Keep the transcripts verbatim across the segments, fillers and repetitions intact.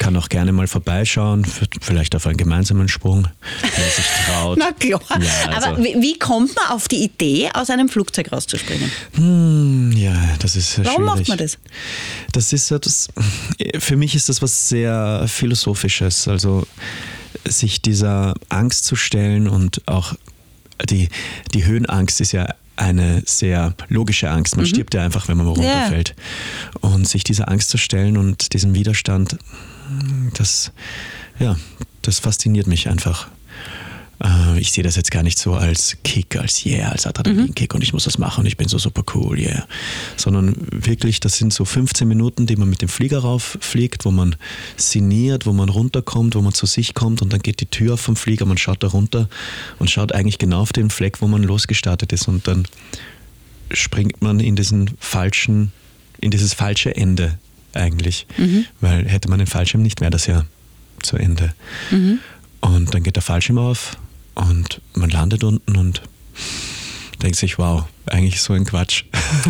kann auch gerne mal vorbeischauen, vielleicht auf einen gemeinsamen Sprung, wer sich traut. Na klar. Ja, also. Aber wie, wie kommt man auf die Idee, aus einem Flugzeug rauszuspringen? Hm, ja, das ist Warum schwierig. macht man das? Das ist das, für mich ist das was sehr Philosophisches, also sich dieser Angst zu stellen und auch die, die Höhenangst ist ja eine sehr logische Angst. Man mhm. stirbt ja einfach, wenn man mal runterfällt. Yeah. Und sich dieser Angst zu stellen und diesem Widerstand, das, ja, das fasziniert mich einfach. Ich sehe das jetzt gar nicht so als Kick, als yeah, als Adrenalinkick und ich muss das machen und ich bin so super cool, yeah. Sondern wirklich, das sind so fünfzehn Minuten, die man mit dem Flieger rauffliegt, wo man sinniert, wo man runterkommt, wo man zu sich kommt und dann geht die Tür auf vom Flieger, man schaut da runter und schaut eigentlich genau auf den Fleck, wo man losgestartet ist und dann springt man in diesen falschen, in dieses falsche Ende eigentlich, mhm. weil hätte man den Fallschirm nicht, wäre das ja zu Ende. Mhm. Und dann geht der Fallschirm auf und man landet unten und denkt sich, wow, eigentlich so ein Quatsch.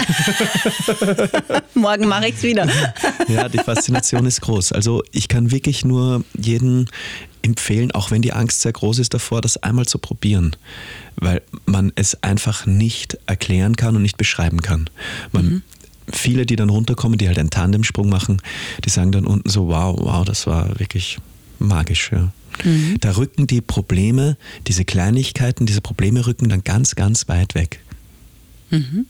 Morgen mache ich es wieder. Ja, die Faszination ist groß. Also ich kann wirklich nur jedem empfehlen, auch wenn die Angst sehr groß ist davor, das einmal zu probieren, weil man es einfach nicht erklären kann und nicht beschreiben kann. Man, mhm. Viele, die dann runterkommen, die halt einen Tandemsprung machen, die sagen dann unten so, wow, wow, das war wirklich magisch, ja. Mhm. Da rücken die Probleme, diese Kleinigkeiten, diese Probleme rücken dann ganz, ganz weit weg. Mhm.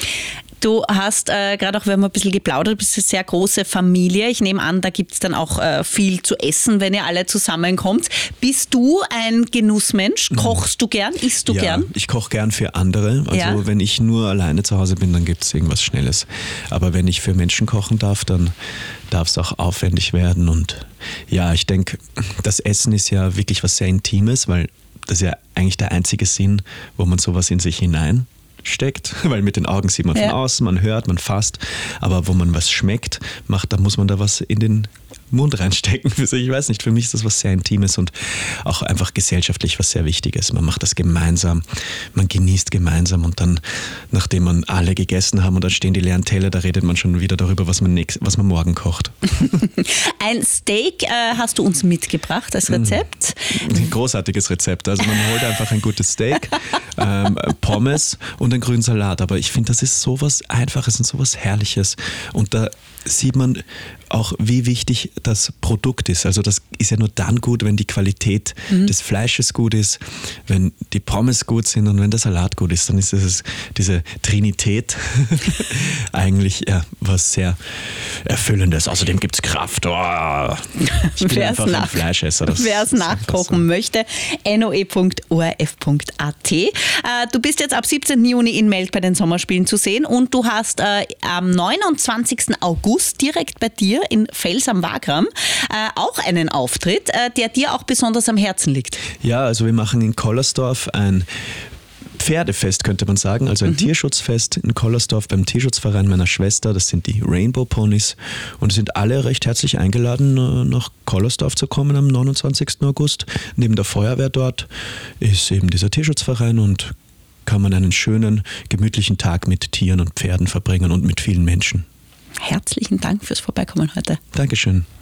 Du hast äh, gerade auch, wir haben ein bisschen geplaudert, du bist eine sehr große Familie. Ich nehme an, da gibt es dann auch äh, viel zu essen, wenn ihr alle zusammenkommt. Bist du ein Genussmensch? Kochst du gern? Isst du ja, gern? Ich koche gern für andere. Also ja. wenn ich nur alleine zu Hause bin, dann gibt es irgendwas Schnelles. Aber wenn ich für Menschen kochen darf, dann darf es auch aufwendig werden. Und ja, ich denke, das Essen ist ja wirklich was sehr Intimes, weil das ist ja eigentlich der einzige Sinn, wo man sowas in sich hinein steckt, weil mit den Augen sieht man von ja. außen, man hört, man fasst, aber wo man was schmeckt, macht, da muss man da was in den Mund reinstecken. Ich weiß nicht, für mich ist das was sehr Intimes und auch einfach gesellschaftlich was sehr Wichtiges. Man macht das gemeinsam, man genießt gemeinsam und dann, nachdem man alle gegessen haben und dann stehen die leeren Teller, da redet man schon wieder darüber, was man, nächst, was man morgen kocht. Ein Steak äh, hast du uns mitgebracht als Rezept? Ein großartiges Rezept. Also man holt einfach ein gutes Steak, ähm, Pommes und einen grünen Salat. Aber ich finde, das ist sowas Einfaches und sowas Herrliches. Und da sieht man auch, wie wichtig das Produkt ist. Also das ist ja nur dann gut, wenn die Qualität mhm. des Fleisches gut ist, wenn die Pommes gut sind und wenn der Salat gut ist, dann ist es diese Trinität eigentlich ja, was sehr Erfüllendes. Außerdem gibt es Kraft. Oh, ich bin einfach nach, ein Fleischesser. Wer es nachkochen so. möchte, n o e punkt o r f punkt a t. Äh, du bist jetzt ab siebzehnten Juni in Melt bei den Sommerspielen zu sehen und du hast äh, am neunundzwanzigsten August direkt bei dir in Fels am Wagram äh, auch einen Auftritt, äh, der dir auch besonders am Herzen liegt. Ja, also wir machen in Kollersdorf ein Pferdefest, könnte man sagen, also ein mhm. Tierschutzfest in Kollersdorf beim Tierschutzverein meiner Schwester, das sind die Rainbow Ponys und sind alle recht herzlich eingeladen, nach Kollersdorf zu kommen am neunundzwanzigsten August. Neben der Feuerwehr dort ist eben dieser Tierschutzverein und kann man einen schönen, gemütlichen Tag mit Tieren und Pferden verbringen und mit vielen Menschen. Herzlichen Dank fürs Vorbeikommen heute. Dankeschön.